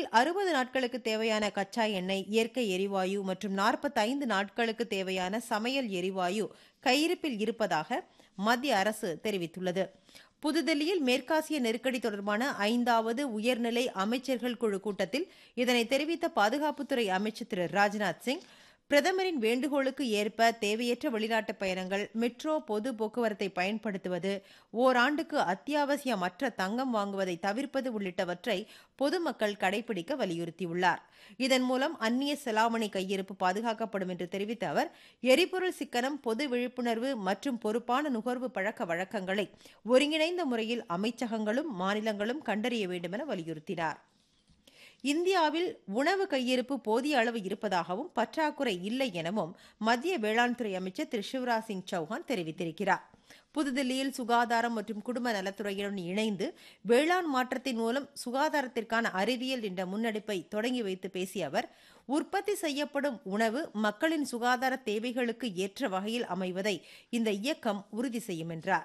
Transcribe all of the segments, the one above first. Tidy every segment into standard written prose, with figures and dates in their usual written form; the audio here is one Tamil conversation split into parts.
60 நாட்களுக்கு தேவையான கச்சா எண்ணெய், இயற்கை எரிவாயு மற்றும் 45 நாட்களுக்கு தேவையான சமையல் எரிவாயு கையிருப்பில் இருப்பதாக மத்திய அரசு தெரிவித்துள்ளது. புதுதில்லியில் மேற்காசிய நெருக்கடி தொடர்பான 5வது உயர்நிலை அமைச்சர்கள் குழு கூட்டத்தில் இதனை தெரிவித்த பாதுகாப்புத்துறை அமைச்சர் திரு ராஜ்நாத் சிங், பிரதமரின் வேண்டுகோளுக்கு ஏற்ப தேவையற்ற வெளிநாட்டு பயணங்கள், மெட்ரோ பொது போக்குவரத்தை பயன்படுத்துவது, ஓராண்டுக்கு அத்தியாவசியமற்ற தங்கம் வாங்குவதை தவிர்ப்பது உள்ளிட்டவற்றை பொதுமக்கள் கடைபிடிக்க வலியுறுத்தியுள்ளார். இதன் மூலம் அந்நிய செலாவணி கையிருப்பு பாதுகாக்கப்படும் என்று தெரிவித்த அவர், எரிபொருள் சிக்கனம், பொது விழிப்புணர்வு மற்றும் பொறுப்பான நுகர்வு பழக்க வழக்கங்களை ஒருங்கிணைந்த முறையில் அமைச்சகங்களும் மாநிலங்களும் கண்டறிய வேண்டும் என வலியுறுத்தினார். இந்தியாவில் உணவு கையிருப்பு போதிய அளவு இருப்பதாகவும் பற்றாக்குறை இல்லை எனவும் மத்திய வேளாண் துறை அமைச்சர் திரு சிவராஜ் சிங் சௌஹான் தெரிவித்திருக்கிறார். புதுதில்லியில் சுகாதாரம் மற்றும் குடும்ப நலத்துறையுடன் இணைந்து வேளாண் மாற்றத்தின் மூலம் சுகாதாரத்திற்கான அறிவியல் என்ற முன்னெடுப்பை தொடங்கி வைத்து பேசிய அவர், உற்பத்தி செய்யப்படும் உணவு மக்களின் சுகாதார தேவைகளுக்கு ஏற்ற வகையில் அமைவதை இந்த இயக்கம் உறுதி செய்யும் என்றார்.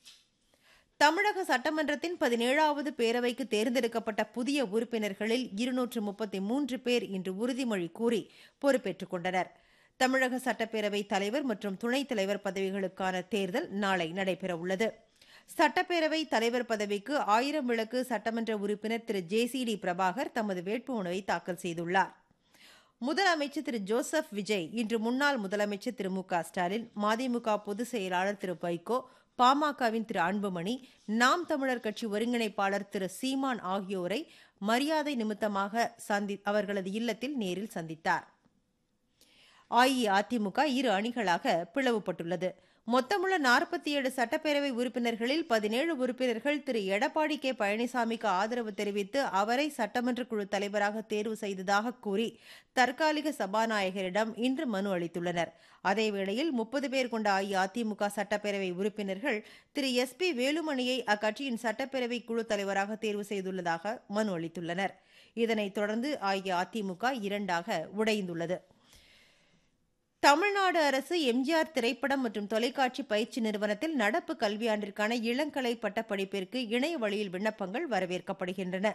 தமிழக சட்டமன்றத்தின் 17வது பேரவைக்கு தேர்ந்தெடுக்கப்பட்ட புதிய உறுப்பினர்களில் 233 பேர் இன்று உறுதிமொழி கூறி பொறுப்பேற்றுக் கொண்டனர். தமிழக சட்டப்பேரவை தலைவர் மற்றும் துணைத் தலைவர் பதவிகளுக்கான தேர்தல் நாளை நடைபெறவுள்ளது. சட்டப்பேரவை தலைவர் பதவிக்கு 1000 விளக்கு சட்டமன்ற உறுப்பினர் திரு JCD பிரபாகர் தமது வேட்புமனுவை தாக்கல் செய்துள்ளார். முதலமைச்சர் திரு ஜோசப் விஜய் இன்று முன்னாள் முதலமைச்சர் திரு மு.க. ஸ்டாலின், மதிமுக பொதுச் செயலாளர் திரு வைகோ, பாமகவின் திரு அன்புமணி, நாம் தமிழர் கட்சி ஒருங்கிணைப்பாளர் திரு சீமான் ஆகியோரை மரியாதை நிமித்தமாக அவர்களது இல்லத்தில் நேரில் சந்தித்தார். அஇஅதிமுக இரு அணிகளாக பிளவுபட்டுள்ளது. மொத்தமுள்ள 47 சட்டப்பேரவை உறுப்பினர்களில் 17 உறுப்பினர்கள் திரு எடப்பாடி கே பழனிசாமிக்கு ஆதரவு தெரிவித்து அவரை சட்டமன்ற குழு தலைவராக தேர்வு செய்ததாக கூறி தற்காலிக சபாநாயகரிடம் இன்று மனு அளித்துள்ளனர். அதேவேளையில் 30 பேர் கொண்ட அஇஅதிமுக சட்டப்பேரவை உறுப்பினர்கள் திரு SP வேலுமணியை அக்கட்சியின் சட்டப்பேரவை குழு தலைவராக தேர்வு செய்துள்ளதாக மனு அளித்துள்ளனர். இதனைத் தொடர்ந்து அஇஅதிமுக இரண்டாக உடைந்துள்ளது. தமிழ்நாடு அரசு எம்ஜிஆர் திரைப்படம் மற்றும் தொலைக்காட்சி பயிற்சி நிறுவனத்தில் நடப்பு கல்வியாண்டிற்கான இளங்கலை பட்டப்படிப்பிற்கு இணைய வழியில் விண்ணப்பங்கள் வரவேற்கப்படுகின்றன.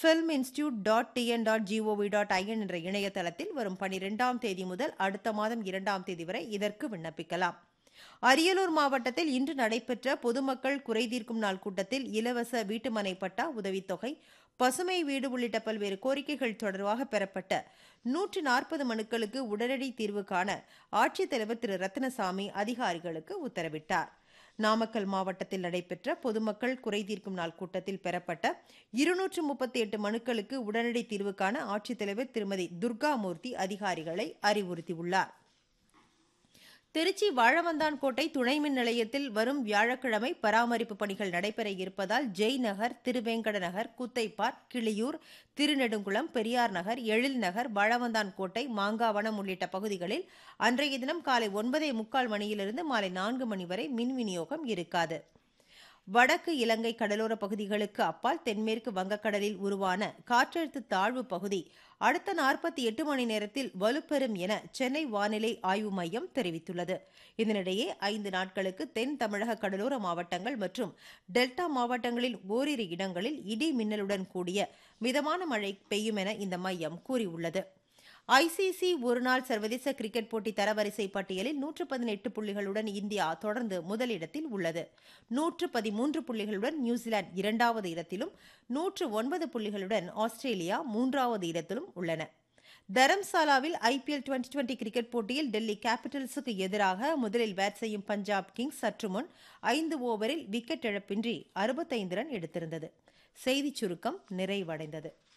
filminstitute.tn.gov.in என்ற இணையதளத்தில் வரும் 12ஆம் தேதி முதல் அடுத்த மாதம் 2ஆம் தேதி வரை இதற்கு விண்ணப்பிக்கலாம். அரியலூர் மாவட்டத்தில் இன்று நடைபெற்ற பொதுமக்கள் குறைதீர்க்கும் நாள் கூட்டத்தில் இலவச வீட்டுமனை பட்டா, உதவித்தொகை, பசுமை வீடு உள்ளிட்ட பல்வேறு கோரிக்கைகள் தொடர்பாக பெறப்பட்ட 140 மனுக்களுக்கு உடனடி தீர்வு காண ஆட்சித்தலைவர் திரு ரத்னசாமி அதிகாரிகளுக்கு உத்தரவிட்டார். நாமக்கல் மாவட்டத்தில் நடைபெற்ற பொதுமக்கள் குறைதீர்க்கும் நாள் கூட்டத்தில் பெறப்பட்ட 238 மனுக்களுக்கு உடனடி தீர்வு காண ஆட்சித்தலைவர் திருமதி துர்காமூர்த்தி அதிகாரிகளை அறிவுறுத்தியுள்ளார். திருச்சி வாழவந்தான் கோட்டை துணை மின் நிலையத்தில் வரும் வியாழக்கிழமை பராமரிப்பு பணிகள் நடைபெற இருப்பதால் ஜெய்நகர், திருவேங்கட நகர், குத்தைப்பார், கிளியூர், திருநெடுங்குளம், பெரியார் நகர், எழில் நகர், வாழவந்தான் கோட்டை, மாங்காவனம் உள்ளிட்ட பகுதிகளில் அன்றைய தினம் காலை 9:45 மணியிலிருந்து மாலை 4 மணி வரை மின் விநியோகம் இருக்காது. வடக்கு இலங்கை கடலோர பகுதிகளுக்கு அப்பால் தென்மேற்கு வங்கக்கடலில் உருவான காற்றழுத்த தாழ்வு பகுதி அடுத்த 48 மணி நேரத்தில் வலுப்பெறும் என சென்னை வானிலை ஆய்வு மையம் தெரிவித்துள்ளது. இதனிடையே 5 நாட்களுக்கு தென் தமிழக கடலோர மாவட்டங்கள் மற்றும் டெல்டா மாவட்டங்களில் ஓரிரு இடங்களில் இடி மின்னலுடன் கூடிய மிதமான மழை பெய்யும் என இந்த மையம் கூறியுள்ளது. ICC ஒருநாள் சர்வதேச கிரிக்கெட் போட்டி தரவரிசை பட்டியலில் 118 புள்ளிகளுடன் இந்தியா தொடர்ந்து முதலிடத்தில் உள்ளது. 113 புள்ளிகளுடன் நியூசிலாந்து 2வது இடத்திலும் 109 புள்ளிகளுடன் ஆஸ்திரேலியா 3வது இடத்திலும் உள்ளன. தரம்சாலாவில் IPL 2020 கிரிக்கெட் போட்டியில் டெல்லி கேபிட்டல்ஸுக்கு எதிராக முதலில் பேட் செய்யும் பஞ்சாப் கிங்ஸ் சற்று முன் 5 ஓவரில் விக்கெட் இழப்பின்றி 65 ரன் எடுத்திருந்தது. செய்திச் சுருக்கம் நிறைவடைந்தது.